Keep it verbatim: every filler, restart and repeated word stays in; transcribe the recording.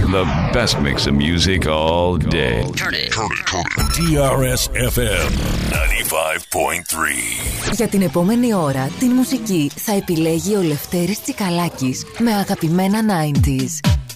The best mix of music all day. Turn it. Turn it. Turn it. τι αρ ες εφ εμ ενενήντα πέντε κόμμα τρία. Για την επόμενη ώρα, την μουσική θα επιλέγει ο Λευτέρης Τσικαλάκης με αγαπημένα ενενήντα.